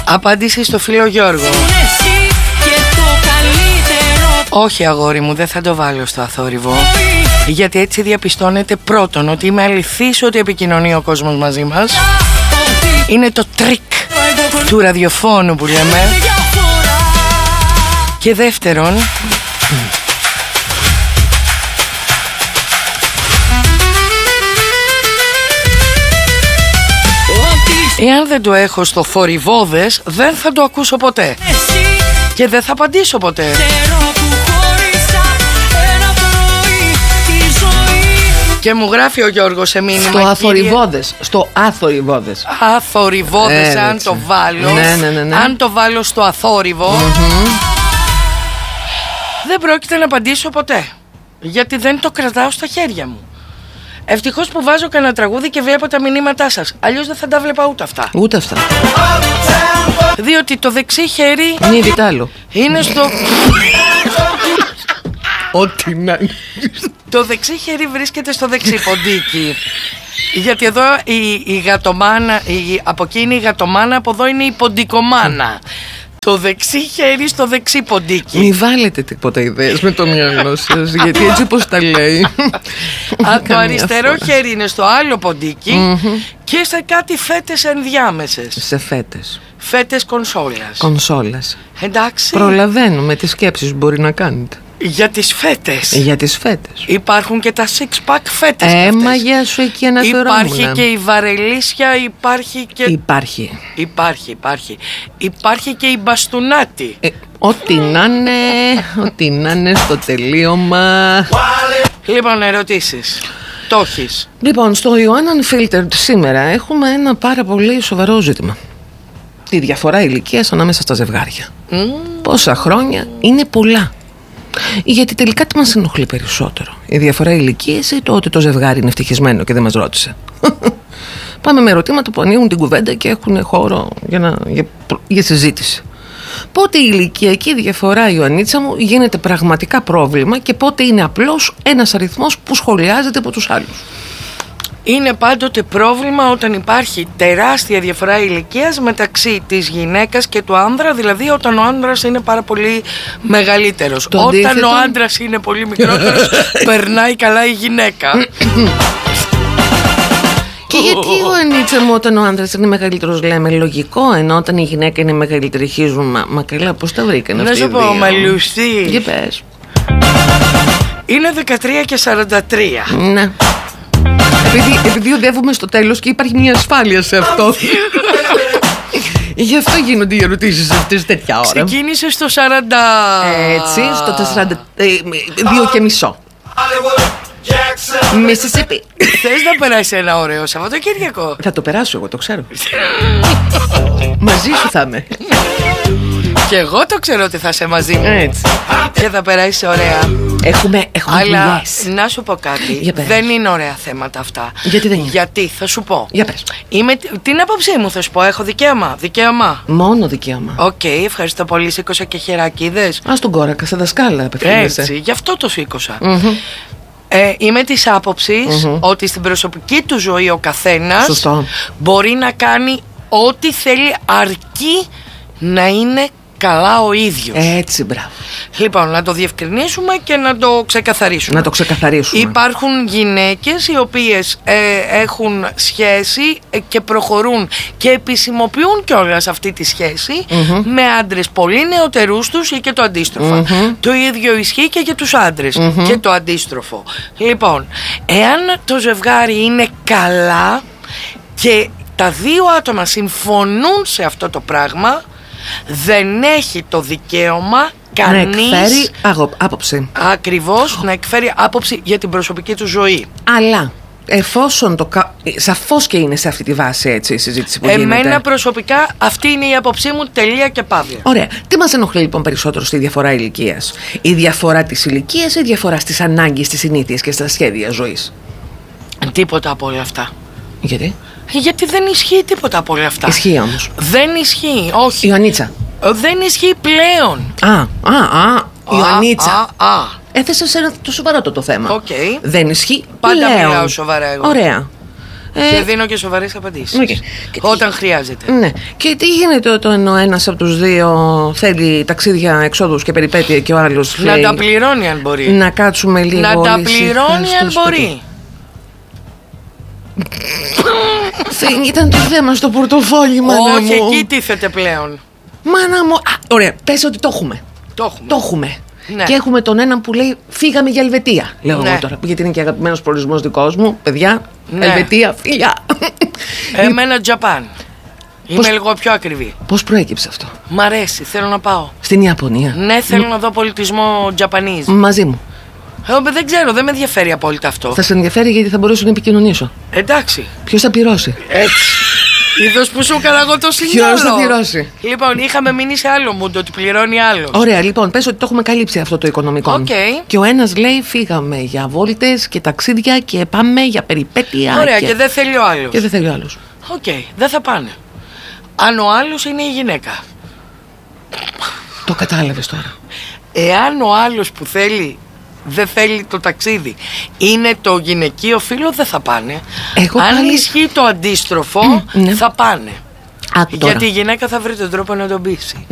Απάντηση στο φίλο Γιώργο. Όχι αγόρι μου, δεν θα το βάλω στο αθόρυβο. Γιατί έτσι διαπιστώνεται πρώτον ότι είμαι αληθής ότι επικοινωνεί ο κόσμος μαζί μας. Είναι το τρίκ του ραδιοφώνου που λέμε. Και δεύτερον, εάν δεν το έχω στο θορυβόδες, δεν θα το ακούσω ποτέ. Και δεν θα απαντήσω ποτέ. Και μου γράφει ο Γιώργος σε μήνυμα. Στο αθορυβόδες. Στο αθορυβόδες. Αθορυβόδες, αν το βάλω. Ναι. Αν το βάλω στο αθόρυβο, δεν πρόκειται να απαντήσω ποτέ. Γιατί δεν το κρατάω στα χέρια μου. Ευτυχώς που βάζω κανένα τραγούδι και βλέπω τα μηνύματά σας. Αλλιώς δεν θα τα βλέπα ούτε αυτά. Ούτε αυτά. Διότι το δεξί χέρι είναι διτάλο. Είναι στο... Ό,τι να είναι. Το δεξί χέρι βρίσκεται στο δεξί ποντίκι. Γιατί εδώ η γατομάνα, από εκεί είναι η γατομάνα, από εδώ είναι η ποντικομάνα. Το δεξί χέρι στο δεξί ποντίκι. Μη βάλετε τίποτα ιδέες με το μυαλό σας, γιατί έτσι όπως τα λέει. Το αριστερό χέρι είναι στο άλλο ποντίκι και σε κάτι φέτες ενδιάμεσες. Σε φέτες. Φέτες κονσόλας. Εντάξει. Προλαβαίνουμε τις σκέψεις που μπορεί να κάνετε. Για τις φέτες. Για τις φέτες. Υπάρχουν και τα six pack φέτες. Μαγιά σου εκεί αναφερόμουν. Υπάρχει και η βαρελίσια, υπάρχει και... Υπάρχει και η μπαστούνάτη. Ό,τι να είναι στο τελείωμα. Λοιπόν, ερωτήσεις. Το έχεις. Λοιπόν, στο Ioann Unfiltered σήμερα έχουμε ένα πάρα πολύ σοβαρό ζήτημα. Τη διαφορά ηλικίας ανάμεσα στα ζευγάρια. Πόσα χρόνια είναι πολλά. Γιατί τελικά τι μας ενοχλεί περισσότερο, η διαφορά ηλικίας ή το ότι το ζευγάρι είναι ευτυχισμένο και δεν μας ρώτησε? Πάμε με ερωτήματα που ανοίγουν την κουβέντα και έχουν χώρο για συζήτηση. Πότε η ηλικιακή διαφορά, Ιωαννίτσα μου, γίνεται πραγματικά πρόβλημα και πότε είναι απλώς ένας αριθμός που σχολιάζεται από τους άλλους? Είναι πάντοτε πρόβλημα όταν υπάρχει τεράστια διαφορά ηλικίας μεταξύ της γυναίκας και του άνδρα, δηλαδή όταν ο άνδρας είναι πάρα πολύ μεγαλύτερος. Όταν ο άντρας είναι πολύ μικρότερος, περνάει καλά η γυναίκα. Και γιατί, Ιωαννίτσα μου, όταν ο άντρας είναι μεγαλύτερος λέμε λογικό, ενώ όταν η γυναίκα είναι μεγαλύτερη χίζουν? Μα καλά, πώς τα βρήκαν αυτοί οι δύο? Να σου πω, μαλουστή. Για πες. Είναι 13 και 43. Ναι. Επειδή οδεύουμε στο τέλος και υπάρχει μια ασφάλεια σε αυτό. Γι' αυτό γίνονται οι ερωτήσεις αυτές τέτοια ώρα. Ξεκίνησε στο 40. Έτσι, στο 42 και μισό. Μississippi. Θες να περάσει ένα ωραίο Σαββατοκύριακο? Θα το περάσω εγώ, το ξέρω. Μαζί σου θα είμαι. Και εγώ το ξέρω ότι θα είσαι μαζί μου. Έτσι. Και θα περάσει ωραία. Έχουμε αλλά δουλειές. να σου πω κάτι. Δεν είναι ωραία θέματα αυτά. Γιατί δεν είναι? Γιατί θα σου πω. Για πες. Την άποψή μου θα σου πω. Έχω δικαίωμα. Μόνο δικαίωμα. Οκ, ευχαριστώ πολύ. Σήκωσα και χεράκι, είδες. Ας τον κόρακα, σε δασκάλα απευθύνεσαι. Έτσι, γι' αυτό το σήκωσα. Είμαι της άποψης ότι στην προσωπική του ζωή ο καθένας μπορεί να κάνει ό,τι θέλει, αρκεί να είναι καλά ο ίδιος. Έτσι, μπράβο. Λοιπόν, να το διευκρινίσουμε και να το ξεκαθαρίσουμε. Υπάρχουν γυναίκες οι οποίες έχουν σχέση και προχωρούν και επισημοποιούν κιόλας αυτή τη σχέση με άντρες πολύ νεωτερούς τους ή και το αντίστροφο. Το ίδιο ισχύει και για τους άντρες και το αντίστροφο. Λοιπόν, εάν το ζευγάρι είναι καλά και τα δύο άτομα συμφωνούν σε αυτό το πράγμα, δεν έχει το δικαίωμα κανείς να εκφέρει άποψη. Ακριβώς, να εκφέρει άποψη για την προσωπική του ζωή. Αλλά εφόσον σαφώς και είναι σε αυτή τη βάση έτσι η συζήτηση που γίνεται. Εμένα προσωπικά αυτή είναι η άποψή μου, τελεία και παύλα. Ωραία. Τι μας ενοχλεί λοιπόν περισσότερο στη διαφορά ηλικίας? Η διαφορά της ηλικίας ή η διαφορά στις ανάγκες, στις συνήθειες και στα σχέδια ζωής? Τίποτα από όλα αυτά. Γιατί? Γιατί δεν ισχύει τίποτα από όλα αυτά. Ισχύει όμως. Δεν ισχύει, όχι. Ιωαννίτσα. Δεν ισχύει πλέον. Ιωαννίτσα. Έθεσα σε ένα το σοβαρό το θέμα. Okay. Δεν ισχύει πάντα πλέον. Πάντα μιλάω σοβαρά εγώ. Ωραία. Και δίνω και σοβαρές απαντήσεις. Όταν χρειάζεται. Ναι. Και τι γίνεται όταν ο ένας από τους δύο θέλει ταξίδια, εξόδους και περιπέτεια και ο άλλος να τα πληρώνει αν μπορεί. Να κάτσουμε λίγο. Να τα πληρώνει αν μπορεί. Δεν ήταν το θέμα στο πορτοφόλι, μάνα μου. Όχι, εκεί τίθεται πλέον. Μάνα μου. Ωραία, πες ότι το έχουμε. Το έχουμε. Ναι. Και έχουμε τον έναν που λέει φύγαμε για Ελβετία. Λέω εγώ τώρα, γιατί είναι και αγαπημένος προορισμός δικός μου. Παιδιά, Ελβετία, φιλιά. Εμένα Τζαπάν. Είμαι λίγο πιο ακριβή. Πώς προέκυψε αυτό? Μ' αρέσει, θέλω να πάω. Στην Ιαπωνία? Ναι, θέλω να δω πολιτισμό Japanese. Μαζί μου. Δεν ξέρω, δεν με ενδιαφέρει απόλυτα αυτό. Θα σε ενδιαφέρει γιατί θα μπορέσω να επικοινωνήσω. Εντάξει. Ποιος θα πληρώσει? Έτσι. Είδος που σου έκανα εγώ το σύνολο. Ποιος θα πληρώσει? Λοιπόν, είχαμε μείνει σε άλλο mood, ότι πληρώνει άλλος. Ωραία, λοιπόν, πες ότι το έχουμε καλύψει αυτό το οικονομικό. Okay. Και ο ένας λέει φύγαμε για βόλτες και ταξίδια και πάμε για περιπέτεια. Ωραία, και δεν θέλει ο άλλος. Και δεν θέλει ο άλλος. Οκ, δεν θα πάνε. Αν ο άλλος είναι η γυναίκα. Το κατάλαβες τώρα. Εάν ο άλλος που θέλει δεν θέλει το ταξίδι είναι το γυναικείο φύλο, δεν θα πάνε. Αν ισχύει το αντίστροφο, θα πάνε. Γιατί η γυναίκα θα βρει τον τρόπο να τον πείσει.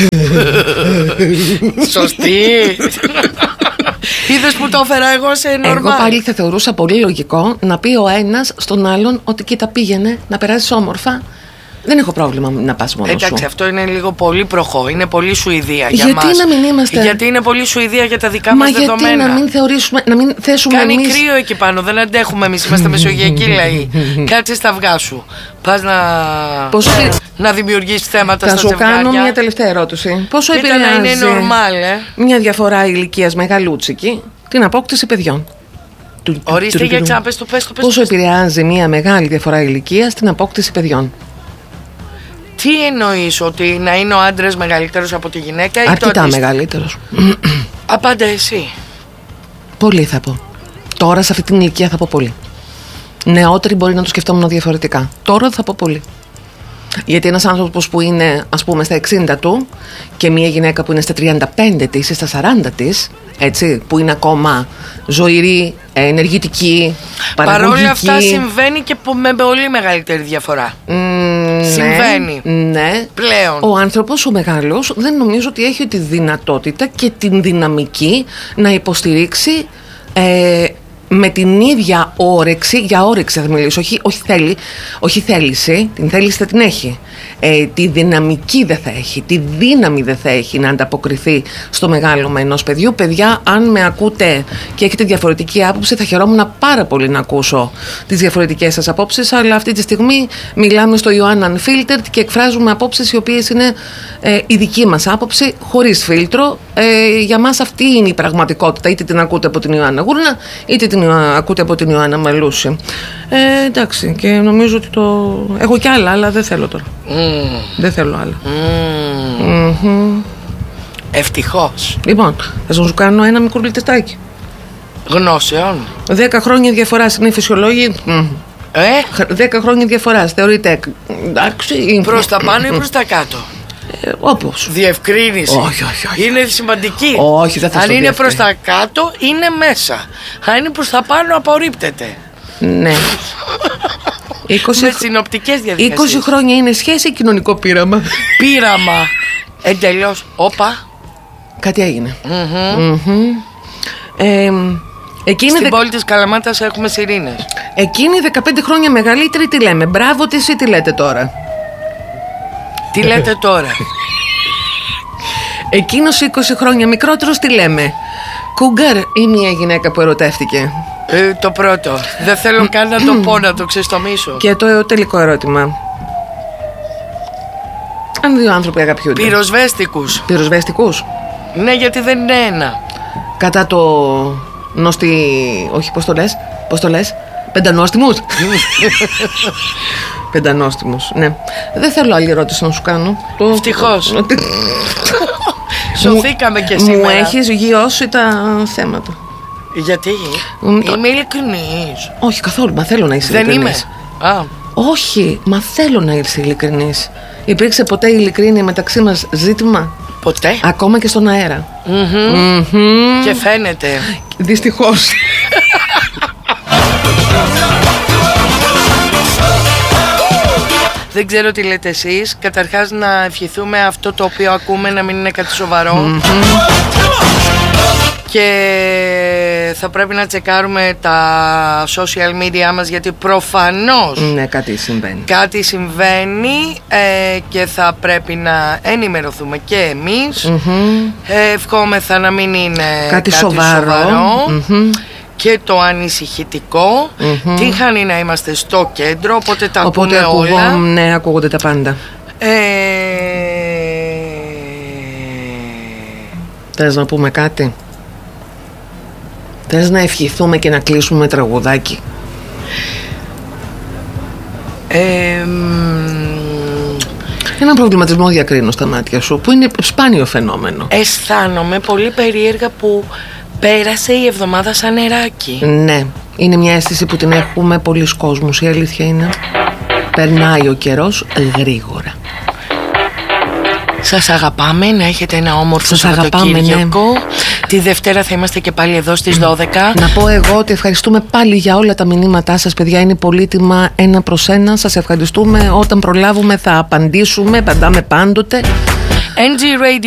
Σωστή. Είδες που το έφερα εγώ σε νορμάλ. Εγώ πάλι θα θεωρούσα πολύ λογικό να πει ο ένας στον άλλον ότι κοίτα πήγαινε να περάσεις όμορφα. Δεν έχω πρόβλημα να πας μόνος σου. Εντάξει, αυτό είναι λίγο πολύ προχώ. Είναι πολύ Σουηδία για μας. Γιατί να μην είμαστε? Γιατί είναι πολύ Σουηδία για τα δικά μας δεδομένα. Γιατί να μην θεωρήσουμε, να μην θέσουμε Κάνει κρύο εκεί πάνω, δεν αντέχουμε εμείς. Είμαστε μεσογειακοί λαοί. Κάτσε στα αυγά σου. Πας να δημιουργήσεις θέματα στα ζευγάρια. Θα σου κάνω μια τελευταία ερώτηση. Πόσο επηρεάζει μια διαφορά ηλικίας μεγαλούτσικη την απόκτηση παιδιών? Ορίστε, για ξανά πες το. Πόσο επηρεάζει μια μεγάλη διαφορά ηλικίας την απόκτηση παιδιών? Τι εννοείς, ότι να είναι ο άντρας μεγαλύτερος από τη γυναίκα? Αρκετά μεγαλύτερος. Απάντα εσύ. Πολύ θα πω. Τώρα σε αυτή την ηλικία θα πω πολύ. Νεότεροι μπορεί να το σκεφτόμουν διαφορετικά. Τώρα θα πω πολύ. Γιατί ένας άνθρωπος που είναι ας πούμε στα 60 του και μια γυναίκα που είναι στα 35 της ή στα 40 της, έτσι, που είναι ακόμα ζωηρή, ενεργητική, παραγωγική. Παρόλα αυτά συμβαίνει και με πολύ μεγαλύτερη διαφορά. Συμβαίνει. Ναι. Πλέον. Ο άνθρωπος ο μεγάλος δεν νομίζω ότι έχει τη δυνατότητα και την δυναμική να υποστηρίξει με την ίδια όρεξη, για όρεξη θα μιλήσω, όχι θέληση, την θέληση θα την έχει. Τη δυναμική δεν θα έχει, τη δύναμη δεν θα έχει να ανταποκριθεί στο μεγάλωμα ενός παιδιού. Παιδιά, αν με ακούτε και έχετε διαφορετική άποψη, θα χαιρόμουν πάρα πολύ να ακούσω τις διαφορετικές σας απόψεις, αλλά αυτή τη στιγμή μιλάμε στο Ιωάννα Unfiltered και εκφράζουμε απόψεις οι οποίες είναι η δική μας άποψη, χωρίς φίλτρο. Για μας αυτή είναι η πραγματικότητα, είτε την ακούτε από την Ιωάννα Γούρνα, είτε την ακούτε από την Ιωάννα Μαλούση. Εντάξει, και νομίζω ότι το έχω κι άλλα, αλλά δεν θέλω τώρα. Δεν θέλω άλλα. Ευτυχώς. Λοιπόν, θα σου κάνω ένα μικρό τεστάκι γνώσεων. 10 χρόνια διαφοράς είναι οι φυσιολόγοι. 10 χρόνια διαφοράς θεωρείται εντάξει? Προς τα πάνω ή προς τα κάτω? Όπως. Διευκρίνηση. Όχι. Είναι σημαντική. Όχι, δεν θα Αν είναι προς τα κάτω είναι μέσα. Αν είναι προς τα πάνω απορρίπτεται. Ναι. 20 με συνοπτικές διαδικασίες. 20 χρόνια είναι σχέση ή κοινωνικό πείραμα? Πείραμα. Εντελώς. Όπα. Κάτι έγινε. Στην πόλη της Καλαμάτας έχουμε σιρήνες. Εκείνη 15 χρόνια μεγαλύτερη τι λέμε? Μπράβο της ή τι λέτε τώρα? Τι λέτε τώρα? Εκείνος 20 χρόνια μικρότερος τι λέμε? Κούγκαρ ή μια γυναίκα που ερωτεύτηκε? Το πρώτο. Δεν θέλω καν να το πω, να το ξεστομίσω. Και το τελικό ερώτημα. Αν δύο άνθρωποι αγαπιούνται. Πυροσβέστικους. Ναι, γιατί δεν είναι ένα. Κατά το όχι, πώς το λες? Πεντανόστιμους. Πεντανόστιμους, ναι. Δεν θέλω άλλη ερώτηση να σου κάνω. Ευτυχώς. Σωθήκαμε και σήμερα. Μου έχεις γιώσει τα θέματα. Γιατί? Είμαι ειλικρινής. Όχι καθόλου, μα θέλω να είσαι ειλικρινής. Δεν είμαι. Όχι, μα θέλω να είσαι ειλικρινής. Υπήρξε ποτέ ειλικρίνεια μεταξύ μας ζήτημα? Ποτέ. Ακόμα και στον αέρα. Και φαίνεται. Δυστυχώς. Δεν ξέρω τι λέτε εσείς. Καταρχάς να ευχηθούμε αυτό το οποίο ακούμε να μην είναι κάτι σοβαρό. Και θα πρέπει να τσεκάρουμε τα social media μας, γιατί προφανώς κάτι συμβαίνει και θα πρέπει να ενημερωθούμε και εμείς. Ευχόμεθα να μην είναι κάτι σοβαρό. Και το ανησυχητικό, τι χάνει να είμαστε στο κέντρο, οπότε τα ακούμε όλα. Ναι, ακούγονται τα πάντα. Θες να πούμε κάτι? Θες να ευχηθούμε και να κλείσουμε με τραγουδάκι? Ένα προβληματισμό διακρίνω στα μάτια σου, που είναι σπάνιο φαινόμενο. Αισθάνομαι πολύ περίεργα που πέρασε η εβδομάδα σαν νεράκι. Ναι, είναι μια αίσθηση που την έχουμε πολλοί κόσμος, η αλήθεια είναι. Περνάει ο καιρός γρήγορα. Σας αγαπάμε, να έχετε ένα όμορφο Σαββατοκύριακο. Ναι. Τη Δευτέρα θα είμαστε και πάλι εδώ στις 12. Να πω εγώ ότι ευχαριστούμε πάλι για όλα τα μηνύματά σας, παιδιά, είναι πολύτιμα ένα προς ένα. Σας ευχαριστούμε, όταν προλάβουμε θα απαντήσουμε, απαντάμε πάντοτε. NG Radio.